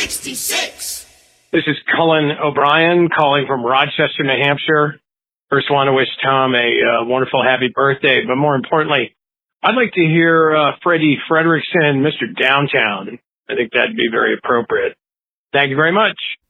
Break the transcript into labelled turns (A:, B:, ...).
A: 66.
B: This is Cullen O'Brien calling from Rochester, New Hampshire. First, want to wish Tom a wonderful happy birthday, but more importantly, I'd like to hear Freddie Frederickson, Mr. Downtown. I think that'd be very appropriate. Thank you very much.